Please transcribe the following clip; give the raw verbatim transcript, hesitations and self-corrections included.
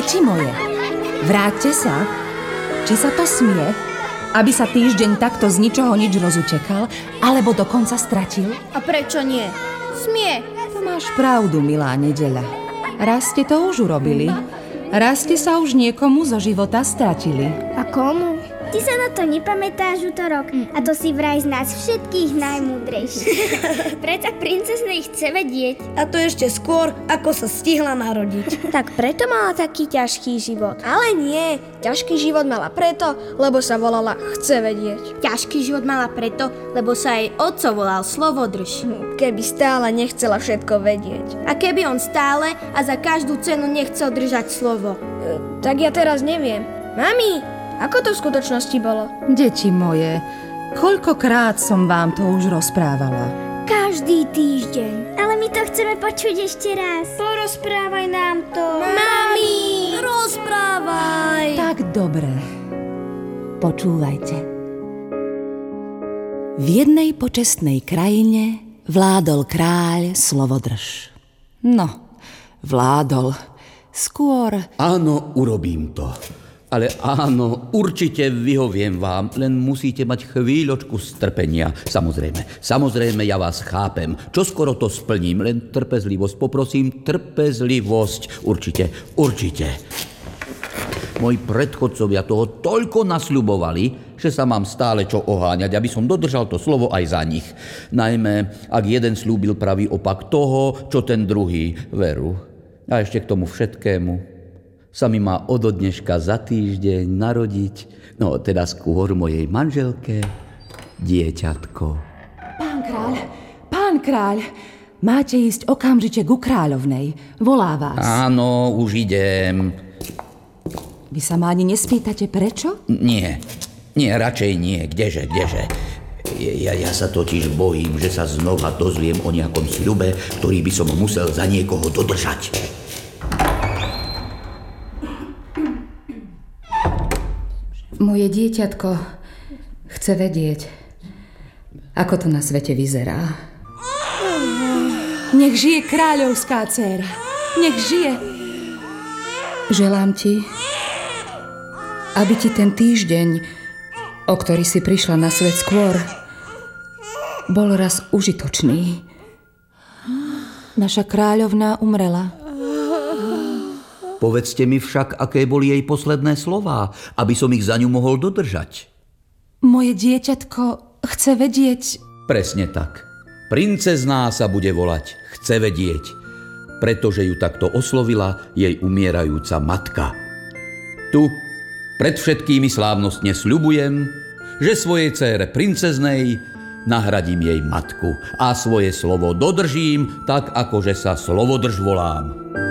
Deti moje, vráťte sa. Či sa to smie, aby sa týždeň takto z ničoho nič rozutekal, alebo dokonca stratil? A prečo nie? Smie. To máš pravdu, milá Nedeľa. Raz ste to už urobili. Raz ste sa už niekomu zo života stratili. A komu? Ty sa na to nepamätáš, Útorok, a to si vraj z nás všetkých najmúdrejší. Preto princeznej chce vedieť. A to ešte skôr, ako sa stihla narodiť. Tak preto mala taký ťažký život. Ale nie, ťažký život mala preto, lebo sa volala Chce vedieť. Ťažký život mala preto, lebo sa jej otco volal Slovodrž. Keby stále nechcela všetko vedieť. A keby on stále a za každú cenu nechcel držať slovo. E, tak ja teraz neviem. Mami, ako to v skutočnosti bolo? Deti moje, koľkokrát som vám to už rozprávala? Každý týždeň. Ale my to chceme počuť ešte raz. Porozprávaj nám to. Mami, rozprávaj. Tak dobre. Počúvajte. V jednej počestnej krajine vládol kráľ Slovodrž. No, vládol. Skôr... Áno, urobím to. Ale áno, určite vyhoviem vám, len musíte mať chvíľočku strpenia. Samozrejme, samozrejme, ja vás chápem. Čo skoro to splním, len trpezlivosť, poprosím, trpezlivosť. Určite, určite. Moji predchodcovia toho toľko nasľubovali, že sa mám stále čo oháňať, aby som dodržal to slovo aj za nich. Najmä, ak jeden slúbil pravý opak toho, čo ten druhý veru. A ešte k tomu všetkému sa mi má odo dneška za týždeň narodiť, no teda skôr mojej manželke, dieťatko. Pán kráľ, pán kráľ, máte ísť okamžite ku kráľovnej. Volá vás. Áno, už idem. Vy sa ma ani nespýtate, prečo? Nie, nie, radšej nie, kdeže, kdeže. Ja, ja sa totiž bojím, že sa znova dozviem o nejakom sľube, ktorý by som musel za niekoho dodržať. Moje dieťatko chce vedieť, ako to na svete vyzerá. Nech žije kráľovská dcéra. Nech žije. Želám ti, aby ti ten týždeň, o ktorý si prišla na svet skôr, bol raz užitočný. Naša kráľovná umrela. Povedzte mi však, aké boli jej posledné slová, aby som ich za ňu mohol dodržať. Moje dieťatko chce vedieť... Presne tak. Princezná sa bude volať Chce vedieť, pretože ju takto oslovila jej umierajúca matka. Tu, pred všetkými slávnostne sľubujem, že svojej dcére princeznej nahradím jej matku a svoje slovo dodržím, tak akože sa Slovodrž volám.